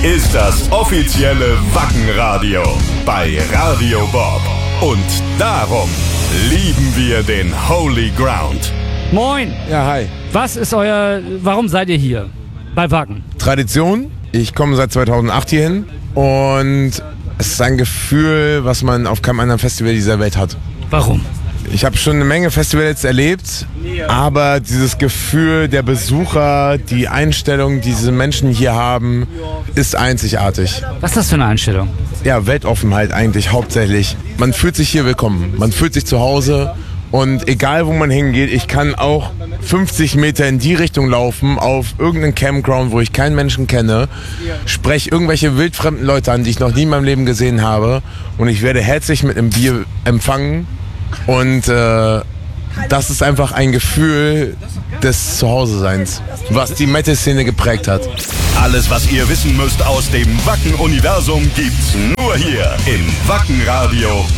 ist das offizielle Wacken-Radio bei Radio Bob. Und darum lieben wir den Holy Ground. Moin! Ja, hi. Warum seid ihr hier bei Wacken? Tradition. Ich komme seit 2008 hier hin und es ist ein Gefühl, was man auf keinem anderen Festival dieser Welt hat. Warum? Ich habe schon eine Menge Festivals erlebt, aber dieses Gefühl der Besucher, die Einstellung, die diese Menschen hier haben, ist einzigartig. Was ist das für eine Einstellung? Ja, Weltoffenheit eigentlich hauptsächlich. Man fühlt sich hier willkommen, man fühlt sich zu Hause und egal wo man hingeht, ich kann auch 50 Meter in die Richtung laufen, auf irgendeinen Campground, wo ich keinen Menschen kenne, spreche irgendwelche wildfremden Leute an, die ich noch nie in meinem Leben gesehen habe und ich werde herzlich mit einem Bier empfangen. Und das ist einfach ein Gefühl des Zuhause-Seins, was die Metal-Szene geprägt hat. Alles, was ihr wissen müsst aus dem Wacken-Universum, gibt's nur hier im Wacken-Radio